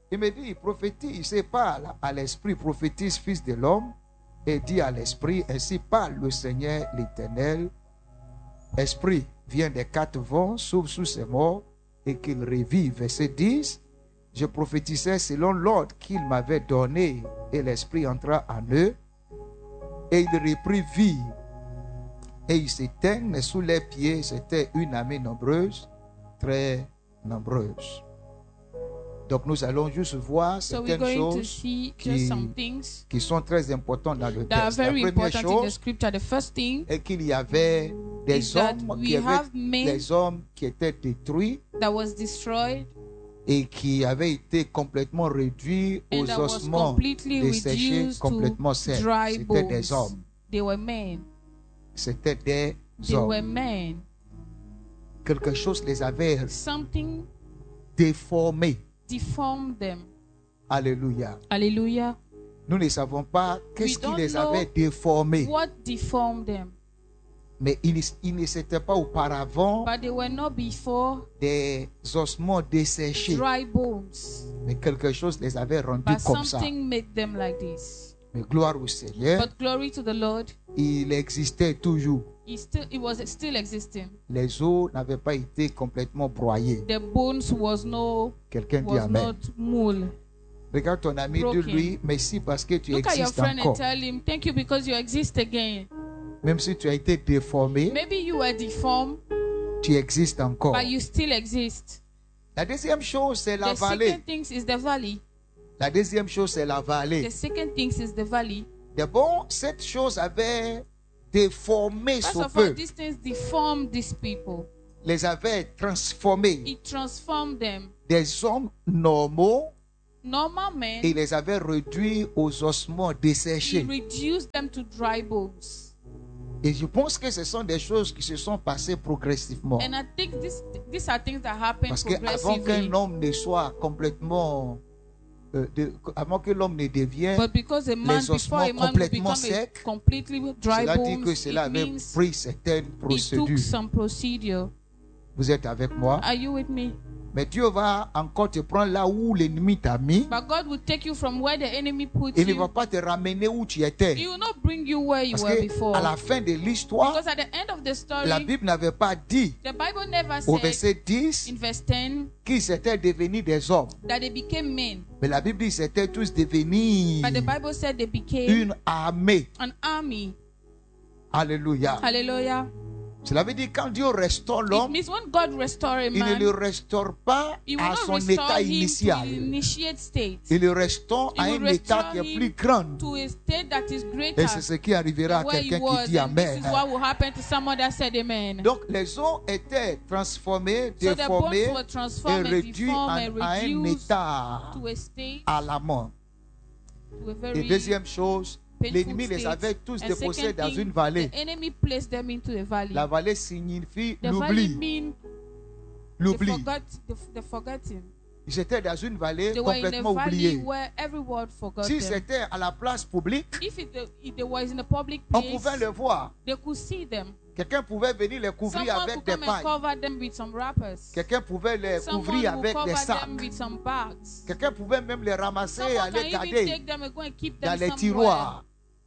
Il me dit, prophétise, c'est parle à l'esprit, prophétise, fils de l'homme, et dit à l'esprit, ainsi parle le Seigneur l'Éternel. Esprit vient des 4 vents, s'ouvre sous ses morts, et qu'il revive. Verset 10, je prophétisais selon l'ordre qu'il m'avait donné, et l'esprit entra en eux, et il reprit vie. Et ils s'éteignent, mais sous les pieds, c'était une armée nombreuse, très nombreuse. Donc nous allons juste voir certaines choses qui sont très importantes dans le texte. La première chose est qu'il y avait des hommes qui étaient détruits et qui avaient été complètement réduits aux ossements desséchés, complètement secs. C'était des hommes. C'était des hommes. Quelque chose les avait déformés. Deformed them. Alléluia. Alléluia. Nous ne savons pas qu'est-ce qui les avait déformés. What deformed them? Mais ils ne s'étaient pas auparavant But they were not before des ossements desséchés. dry bones. Mais quelque chose les avait rendus But comme ça. something made them like this. Mais gloire au Seigneur. But glory to the Lord. Il existait toujours. It was still existing. Les os n'avaient pas été complètement broyés. The bones was Quelqu'un dit amen. not mold. Regarde ton ami, dis-lui merci parce que tu Look at your existes friend encore. and tell him, thank you because you exist again. Même si tu as été déformé, Maybe you were deformed, tu existes encore. but you still exist. La deuxième chose, c'est la The vallée. second thing is the valley. La deuxième chose, c'est la vallée. The second thing is the valley. D'abord, cette chose avait déformé First ce of all, peuple, these things deformed these people. les avait transformés. It transformed them. Des hommes normaux, Normal men, et les avait réduits aux ossements he desséchés. reduced them to dry bones. Et je pense que ce sont des choses qui se sont passées progressivement. And I think these are things that happen Parce qu'avant progressively. qu'un homme ne soit complètement, avant que l'homme ne devienne, But because a man, les before ossements a man will complètement become a secs, completely dry cela dit que bones, cela it avait means pris certaines it took procédures. some procedure. Vous êtes avec moi? Are you with me? Mais Dieu va encore te prendre là où l'ennemi t'a mis. But God will take you from where the enemy put Il ne va you. pas te ramener où tu étais. He will not bring you where you Parce were que before. à la fin de l'histoire, Because at the end of the story, la Bible n'avait pas dit the Bible never au said verset 10 in verse 10 qu'ils étaient devenus des hommes. that they became men. Mais la Bible dit qu'ils étaient tous devenus But the Bible said they became une armée. an army. Alléluia. Hallelujah. Cela veut dire quand Dieu restaure It l'homme, means when God restore a il ne man, le restaure pas He will à not son restore état him to initial. the initiate state. Il le restaure He à will un état restore qui est him plus grand. to a state that is Et greater c'est ce qui arrivera à than where quelqu'un he qui was. dit And this Amen. is what will happen to someone that said amen. Donc les os étaient transformés, So the bones déformés were et transformed and réduits deformed and à un reduced état to a state, à la mort. to a Et very deuxième chose, painful l'ennemi les state. avait tous And déposés second dans thing, une vallée. the enemy placed them into a valley. La vallée signifie The valley l'oubli. mean L'oubli. the forgotten. Ils étaient dans une vallée They were in a complètement valley oubliée. where every word forgot Si them. c'était à la place publique, If they was in a public on place, pouvait le voir. they could see them. Quelqu'un pouvait venir les couvrir Someone avec could des come and pailles. cover them with some wrappers. Quelqu'un pouvait les Someone couvrir will avec cover des sacs. them with some bags. Quelqu'un pouvait même les ramasser et Someone can aller even garder take them and go and keep dans them les somewhere. tiroirs.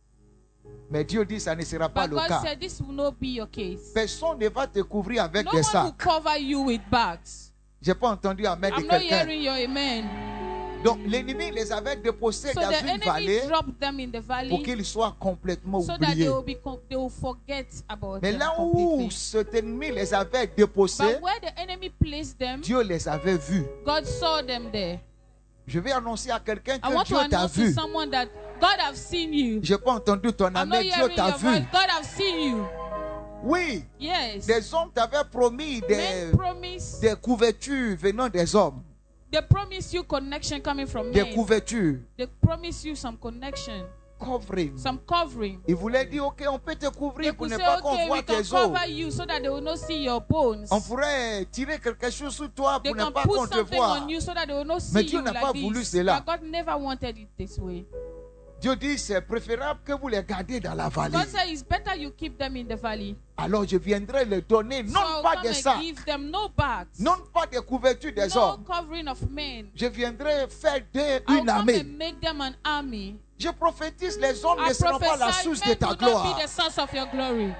Mais Dieu dit ça ne sera pas But le God cas. said this will not be your case. Personne ne va te couvrir avec No des one will sacs. cover you with bags. J'ai pas entendu amen de I'm not quelqu'un. hearing your amen. Donc l'ennemi les avait déposés So dans the une enemy vallée dropped them in the pour valley qu'ils soient complètement so that oubliés. they will forget about Mais them là où completely. cet ennemi les avait déposés, But where the enemy placed them, Dieu les avait vus. God saw them there. Je vais annoncer à quelqu'un I que want to Dieu t'a announce to vu. someone that God have seen you. J'ai pas entendu ton I'm not amen. Dieu hearing t'a your vu. voice. God have seen you. Oui, Yes. des hommes t'avaient promis Men promise. des couvertures venant des hommes. They promise you connection coming from Des men. couvertures. They promise you some connection, Covering. some covering. Il voulait dire, ok, on peut te They couvrir pour could ne say, pas qu'on okay, voit we can tes os. cover you so that they will not see your bones. On pourrait tirer quelque chose sur toi They pour ne can pas qu'on put te something voie. on you so that they will not Mais see Dieu you n'a pas like voulu this. cela. But God never wanted it this way. Dieu dit c'est préférable que vous les gardiez dans la vallée. God said it's better you keep them in the valley. Alors je viendrai les donner, So non I'll pas come des and sacs, give them no bags, non pas des couvertures des no hommes. covering of men. Je viendrai faire d'eux I'll une come armée. and make them an army. Je prophétise, les hommes I ne seront pas la prophesy source de men ta will not gloire. be the source of your glory.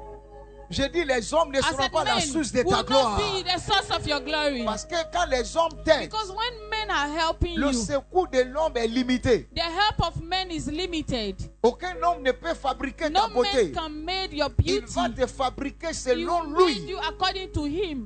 Je dis, les hommes ne I seront said pas la men source de will ta not gloire. be the source of your glory. Parce que quand les hommes t'aident, Because when men are helping le you, secours de l'homme est limité. the help of men is limited. Aucun homme ne peut fabriquer No ta beauté. man can make your Il beauty. va te fabriquer He selon will make lui, you according to him,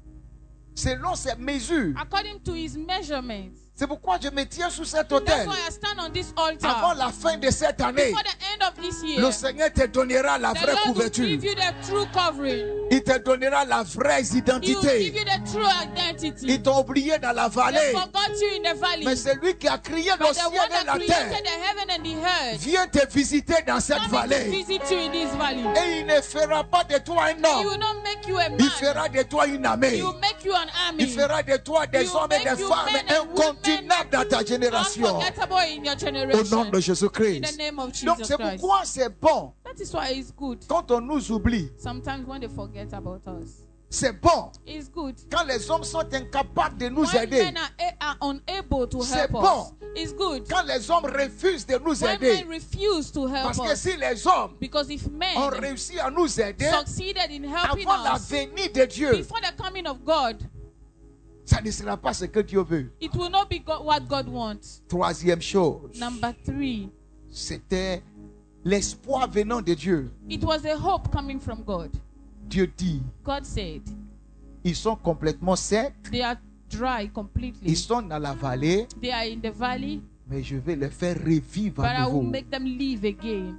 selon ses mesures. according to his measurements. C'est pourquoi je me tiens sous cet That's autel. why I stand on this Avant altar. la fin de cette année, Before the end of this year, le Seigneur te donnera la the vraie Lord will couverture. give you the true covering. Il te donnera la vraie He will give identité. you the true identity. Il t'a oublié dans la They vallée. forgot you in the valley. Mais c'est lui qui a créé le But the ciel one et that la terre. created the heaven and the earth Viens te visiter dans cette coming to vallée. visit you in this valley. Et il ne fera pas de toi un He homme. will not make you a Il man. fera de toi une armée. He will make you an army. Il fera de toi des He will hommes et make des you femmes men and incontournables dans ta génération. Unforgettable in your Au generation. nom de In Jésus-Christ. the name of Donc Jesus c'est Christ. pourquoi c'est bon That is why it's good. quand on nous oublie. Sometimes when they forget about us, C'est bon it's good. quand les hommes sont incapables de nous When aider. men are unable to C'est help bon. us, it's good. Quand les hommes refusent de nous When aider. men refuse to help Parce que us, si les hommes because if ont men réussi à nous aider succeeded in helping avant la us venue de Dieu, before the coming of God, ça ne sera pas ce que Dieu veut. it will not be what God wants. Troisième chose, Number 3, c'était l'espoir venant de Dieu. it was a hope coming from God. Dieu dit, God said, ils sont complètement secs, they are dry completely. ils sont dans la vallée, They are in the valley, mais je vais les faire revivre but à I will nouveau. make them live again.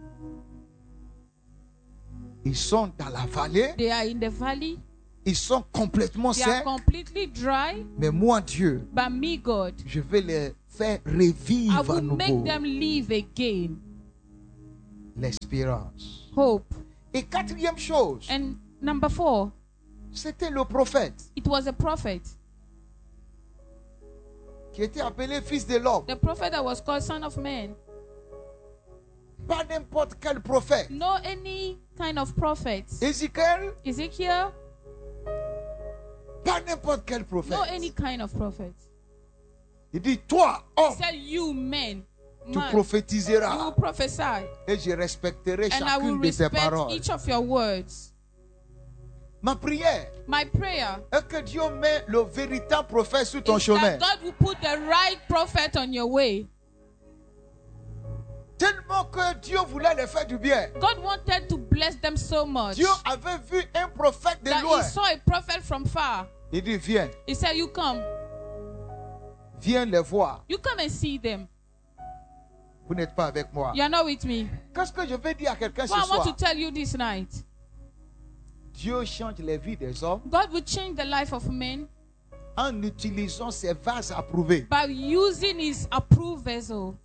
Ils sont dans la vallée, They are in the valley, ils sont complètement they are secs, completely dry, mais moi, Dieu, but me, God, je vais les faire I revivre à will make nouveau. them live again. L'espérance. Hope. Et quatrième chose, And number 4, c'était le prophète it was a prophet. qui était appelé fils de l'homme. The prophet that was called Son of Man. Pas n'importe quel prophète. No any kind of prophet. Ézéchiel, Ezekiel, pas n'importe quel no prophète. any kind of prophet. Il dit, toi, He homme, said, you men, tu man, you prophétiseras will prophesy, et je respecterai and I will chacune de tes respect paroles. each of your words. Ma prière My prayer est que Dieu met le véritable prophète sur ton is chemin. that God will put the right prophet on your way. Tellement que Dieu voulait les faire du bien. God wanted to bless them so much Dieu avait vu un prophète de that loin. he saw a prophet from far. Il dit, viens, He said, you come viens les voir. and see them. Vous n'êtes pas avec moi. You are not with me. Qu'est-ce que je vais dire à quelqu'un ce What I want to soir? tell you this night, Dieu change les vies des hommes God will change the life of men en utilisant ses vases approuvés. by using his approved vessel.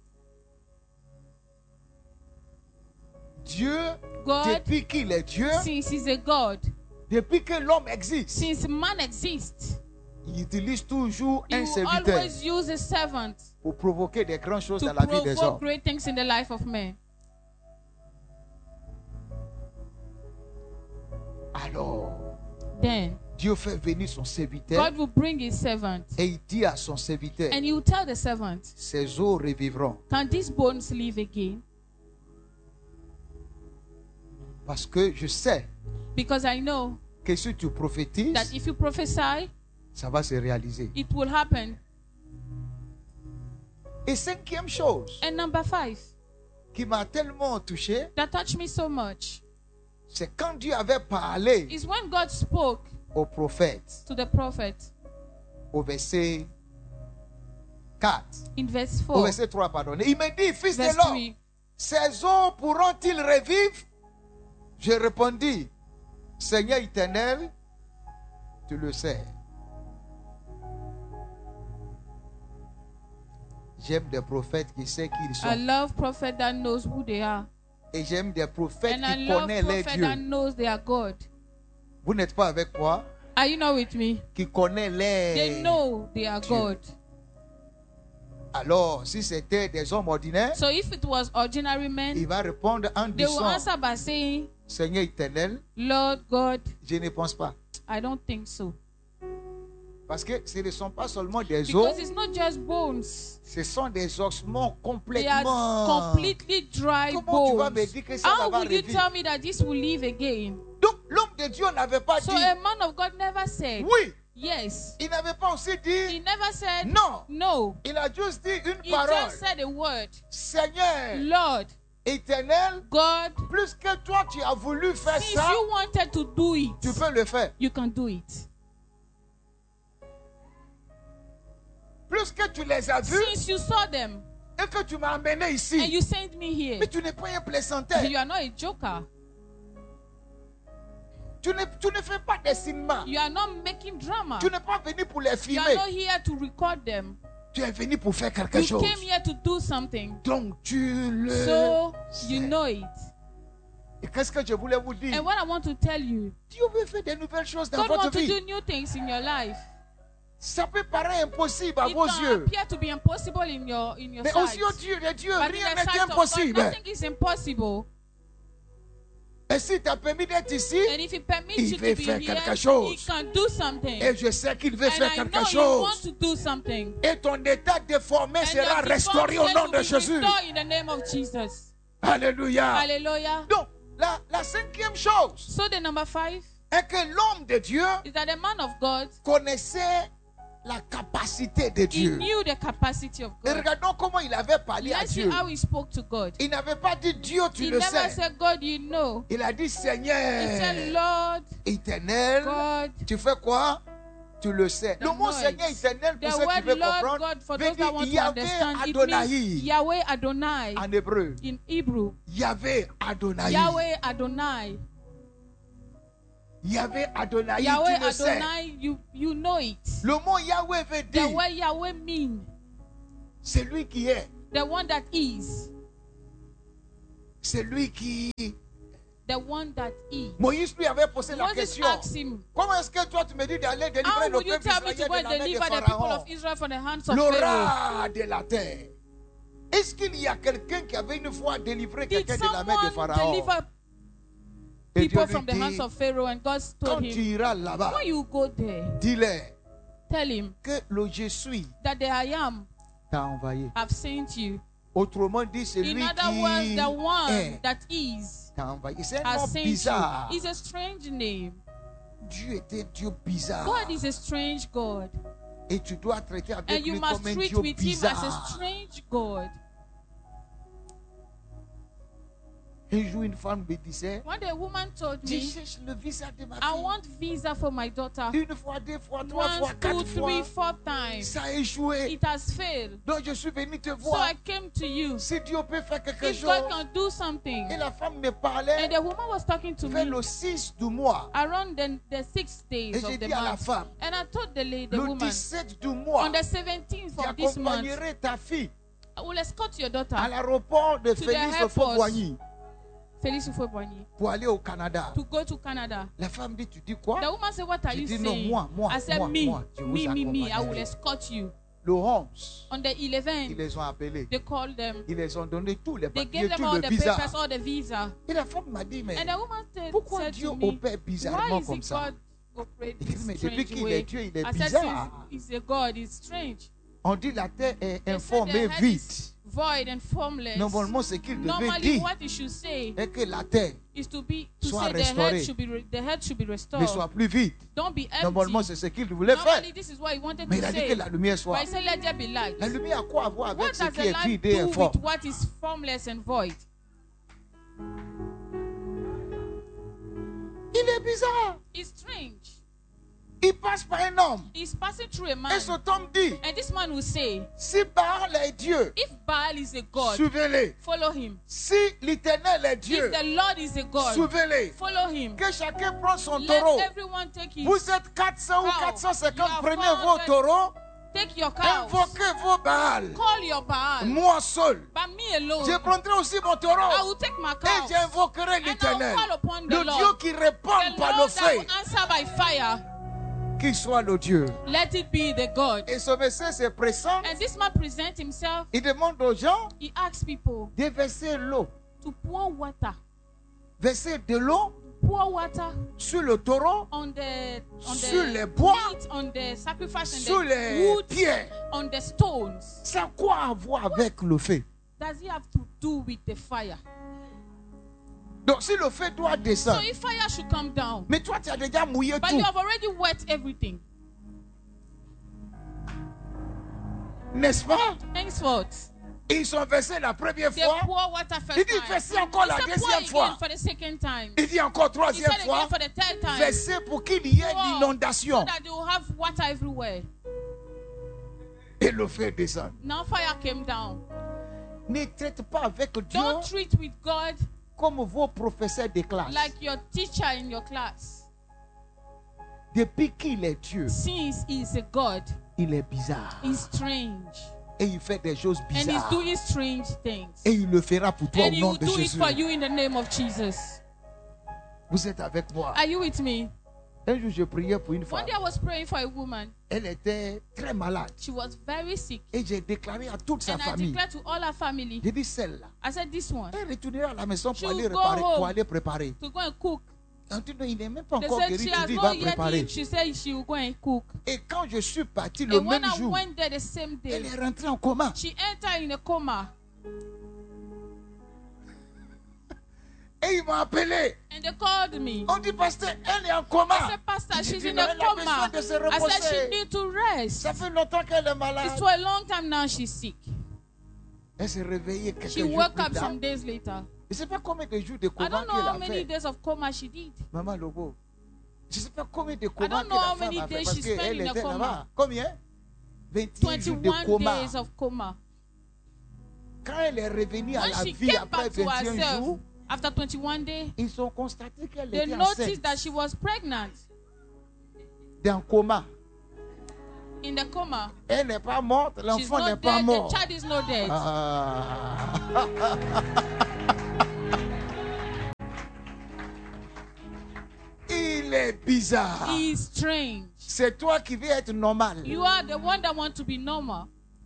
Dieu, God, depuis qu'il est Dieu, since he's a God, depuis que l'homme existe, since man exists, il utilise toujours he un will serviteur always use a servant pour provoquer des grandes choses to dans la vie des provoke hommes. great things in the life of men. Alors, Then Dieu fait venir son serviteur God will bring his servant, et il dit à son serviteur, and he will tell the servant, ces eaux revivront. can these bones live again? Parce que je sais Because I know que si tu prophétises, that if you prophesy, ça va se réaliser. it will happen. Et cinquième chose And number 5, qui m'a tellement touché, that touched me so much, c'est quand Dieu avait parlé is when God spoke au prophète to the prophet au verset 4. in verse Au 4, verset 3, pardon. Il me dit, fils de verse l'homme, 3. ces eaux pourront-ils revivre? Je répondis, Seigneur éternel, tu le sais. J'aime des prophètes qui savent qui ils I sont. love prophet that knows who they are. Et j'aime des prophètes And I qui love connaissent les prophet that dieux. knows they are God. Vous n'êtes pas avec moi? Are you not with me? Qui connaissent They les... know they are Dieu. God. Alors, si c'était des hommes ordinaires, So if it was ordinary il men, va répondre en they will disant, answer by saying, Seigneur éternel, Lord God, je ne pense pas. I don't think so. Parce que ce ne sont pas seulement des os, Because it's not just bones. ce sont des ossements They are complètement. completely dry Comment tu vas me bones. dire que ça How va will you revivre? tell me that this will live again? Donc, l'homme de Dieu n'avait pas So dit a man of God never said, oui. yes. Il n'avait pas aussi He dit never said, non. no. Il a juste dit une He parole. just said a word. Seigneur Lord, éternel, God, plus que toi tu as voulu faire since ça, you wanted to do it, tu peux le faire. you can do it. Plus que tu les as vus Since you saw them et que tu m'as amené and ici. you sent me here, Mais tu n'es pas un plaisanteur. you are not a joker. Tu ne fais pas des cinémas. You are not making drama. Tu n'es pas venu pour les You are filmer. not here to record them. Tu es venu pour faire quelque You chose. came here to do something. Donc tu le So you sais. know it. Et qu'est-ce que je voulais vous dire? And what I want to tell you, Dieu veut faire des nouvelles choses dans God wants votre to vie. do new things in your life. Ça peut paraître impossible à It vos can yeux. appear to be impossible in your Mais aux sight. yeux de Dieu, But in rien the n'est sight of God, impossible. nothing is impossible. Et s'il t'a permis d'être ici, And if He permits Il you veut to be faire here, quelque chose. He can do something. et je sais qu'il veut And faire I quelque know He chose, wants to do something. et ton état déformé And sera your restauré au deformed nom state de will be Jésus. restored in the name of Jesus. Alléluia. Hallelujah. Donc, la cinquième chose So the number 5 est que l'homme de Dieu is that the man of God, connaissait la capacité de he Dieu. knew the capacity of Et God. regardons comment il avait parlé à Let's see Dieu. how he spoke to God. Il n'avait pas dit Dieu, tu He le never sais. said, God, you know. Il a dit He said, Seigneur Lord, éternel, God. tu fais quoi? Tu le sais. Le mot knows Seigneur it. éternel, pour The ceux qui word veulent Lord comprendre, God, for veut those that dire want to Yahvé understand, it Adonai means Yahweh Adonai en hébreu. in Hebrew. Yahvé Adonai. Yahweh Adonai. Yahvé Adonai, Yahweh tu le sais. Adonai, you know it. Le mot Yahweh veut The dire word Yahweh mean c'est lui qui est. the one that is. C'est lui qui. The one that is. Moïse lui avait posé la Moses question. asked him, Comment est-ce que toi tu me dis d'aller how délivrer le will you peuple tell me to go israélien and de la main deliver de the people Pharaon, of Israel from the hands of Pharaoh? l'aura de la terre? Est-ce qu'il y a quelqu'un qui avait une fois délivré Did quelqu'un de la main de someone Pharaon? deliver Et Dieu people lui from the hands dit, of Pharaoh? And God quand told tu him, iras là-bas, when you go there, dis-leur tell him que le je suis that the I am t'a envoyé. have sent you. Autrement dit, c'est lui In other words, qui the one est that is t'a envoyé. C'est un has nom sent bizarre. you. It's a strange name. Dieu était Dieu bizarre. God is a strange God. Et tu dois traiter avec And you lui must comme un treat Dieu with him as a bizarre. strange God. Un jour, une femme me disait, One day a woman told je me, cherche le visa de ma I fille. want visa for my daughter. Une fois, deux fois, trois fois, Once, quatre 2, 3, fois. 4 times. Ça a échoué. It has failed. Donc je suis venu te So voir. I came to you. Si Dieu peut faire quelque If chose. God can do something. Et la femme me And parlait the woman was talking to vers me le 6 du mois. around the 6 Et days j'ai of the dit à la month. femme, And I told the le woman, 17 du mois, on the 17th of this month, j'accompagnerai ta fille I will escort your daughter à l'aéroport de the Félix airport. Houphouët-Boigny Félix Houphouët-Boigny, pour aller au Canada. to go to Canada. La femme dit, tu dis quoi? The woman said, what are J'ai you dit, non, saying? moi, I said, moi, me, je vous me, I will accompagnerai. escort you. Le 11, On the ils 11th, les ont appelés. they called them. Ils les ont donné tous les They papiers, gave them tout all le the visa. papers, all the visa. Et la femme m'a dit, mais And the woman pourquoi said Dieu to me, opère why bizarrement is comme it ça? God operate Il dit, this mais depuis strange qu'il est way? Dieu, il est I said, bizarre. since he's a God, it's strange. On dit la terre est They said informée the head vide. is void and formless. Normalement, ce qu'il devait Normally, dire what he should say est que la terre is to soit say restaurée. the head should be ne restored. soit plus vide. Don't be empty. Normalement, c'est ce qu'il voulait faire. Normally, this is what he wanted Mais to il a dit say. que la lumière soit. But he said, let there be light. La lumière a quoi à voir What avec ce does qui the est light vide et do informe? with what is formless and void? Il est bizarre. It's strange. Il passe par un homme. He's passing through a man. Et cet homme dit, And this man will say, si Baal est Dieu, if Baal is a God, suivez-les. follow him. Si l'Éternel est Dieu, If the Lord is a God, suivez-les. follow him. Que chacun prend son Let taureau. everyone take his Vous êtes 400 ou cow. 450, You are prenez vos 400. taureaux, Take your cows. invoquez vos Baal. Call your Baal. Moi seul. But me alone. Je prendrai aussi mon I taureau will take my et cows. j'invoquerai And I will l'Éternel. call upon the Le Dieu Lord. qui répond The par le Lord that feu. will answer by fire. qu'il soit le Dieu. Let it be the God. Et ce monsieur se présente. And this man presents himself. Il demande aux gens He asks people de verser l'eau. to pour water. Verser de l'eau Pour water sur le taureau, on the sur les bois, meat, on the sacrifice, and sur the les wood, pierres. on the stones. Ça a quoi à voir avec le feu? Does it have to do with the fire? Donc si le feu doit So descendre, if fire should come down, mais toi tu as déjà mouillé but tout, you have already wet everything, n'est-ce pas? henceforth Ils sont versés la première they fois. pour water first Il dit time. verser encore la He said, pour deuxième again fois. for the second time. Il dit encore He troisième said fois. again for the third time. Verser pour qu'il y ait Pour, l'inondation. so that they will have water everywhere. Et le feu descend. Now fire came down. Ne traite pas avec Dieu Don't treat with God comme vos professeurs de classe. like your teacher in your class. Depuis qu'il est Dieu, Since he is a God, il est bizarre. he's strange. Et il fait des choses And he's bizarres. doing strange things. Et il le fera pour toi And au he nom will de do it Jésus. for you in the name of Jesus. Vous êtes avec moi. Are you with me? Un jour, je priais pour une One femme. day I was praying for a woman. Elle était très malade. She was very sick. Et j'ai déclaré à toute sa And I famille. declared to all her family, J'ai dit celle-là. I said, this one, Elle retournera à la maison She pour aller will go réparer, home. pour aller préparer. to go and cook. On dit non, il n'est même pas They encore said guéri. she Tu has dis, il not va yet préparer. eaten. She said she will go and cook. Et quand je suis parti le And when même I jour, went there the same elle day, est rentrée en coma. she entered in a coma. Et ils m'ont appelé. And they called me. On dit, pasteur, elle est en coma. I said, Pastor, J'ai she's dit, in non, a elle a besoin coma. de se I said she reposer. need to rest. Ça fait longtemps qu'elle est malade. It's for a long time now she's sick. Elle s'est réveillée quelques She jours woke plus up tard. some days later. Je ne sais pas combien de jours de I coma don't know qu'elle how a many fait. days of coma she did. Maman Lobo. Je ne sais pas combien de I coma don't que know la how femme many a fait. days Parce she spent qu'elle in a était coma. là-bas. Combien? 21 jours de 21 coma. days of coma. Quand elle est revenue à When la she vie came après back to 21 herself jours, after 21 days, ils ont constaté qu'elle they était noticed enceinte that she was pregnant d'un coma. in the coma. Elle n'est pas morte, She's l'enfant n'est not pas dead. mort. The child is not dead. Ah. Il est bizarre. He is strange. C'est toi qui veux être normal. You are the one that wants to be normal.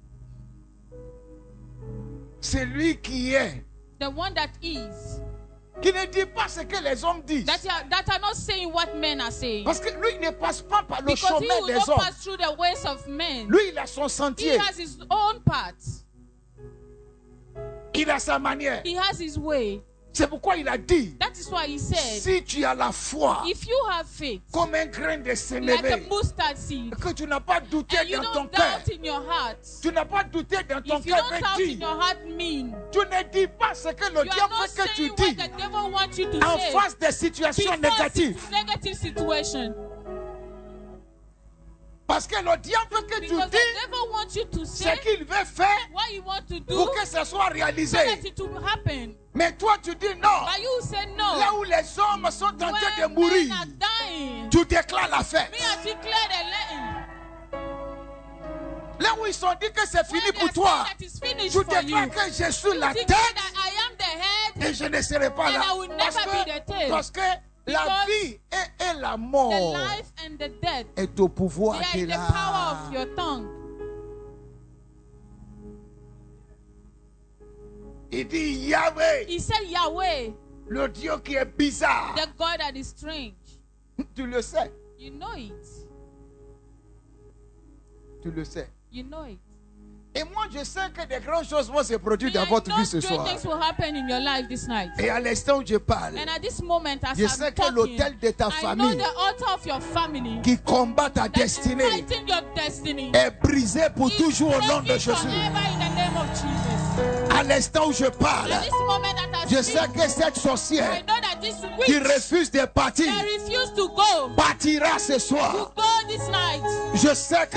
C'est lui qui est. The one that is. Qui ne dit pas ce que les hommes disent. That are not saying what men are saying. Parce que lui il ne passe pas par le Because he chemin will des not hommes. pass through the ways of men. Lui, il a son He sentier. has his own path. Il a sa manière. He has his way. C'est pourquoi il a dit, That is why he said, si tu as la foi if you have faith, comme un grain de like a sénévé, mustard seed, que tu n'as pas douté and you dans ton don't cœur, doubt in your heart, tu n'as pas douté dans ton if you cœur, don't mais doubt in dis, your heart mean, tu ne dis pas ce que le you are diable not veut que tu saying what dis the devil wants you to en say face des situations before négatives. negative situation. Parce que le diable veut que tu Because the dis devil wants you to ce say qu'il veut faire what you want to do pour que ça soit so réalisé. that it will happen. Mais toi, tu dis non. But you say Là no. où les hommes sont en train de When mourir, men are dying, tu déclares la fête. me I declare the letting. Là où ils sont dit que c'est When fini they pour are toi, saying that it's finished tu for you, déclares que je suis you la declare tête that I am the head, et je ne serai pas and là. I will never be the tail. Parce que la Because vie et la the mort life and the death. est au pouvoir They are de in the power of la... your tongue. Il dit Yahweh, He said Yahweh, le Dieu qui est bizarre. the God that is strange. Tu le sais, You know it. tu le sais. You know it. Et moi, je sais que des grandes choses vont se produire Me, dans I votre know vie ce great soir. things will happen in your life this night. Et à l'instant où je parle, And at this moment, as je I'm sais que talking, l'autel de ta I know famille the altar of your family qui combat ta that is destinée fighting your destiny est brisé pour is toujours au nom de broken Jésus. forever in the name of Jesus. À l'instant où je parle, At this moment that I je speak, sais que cette I sorcière know that this qui witch refuse de partir that refuse to go partira ce will soir. go this night. Je sais que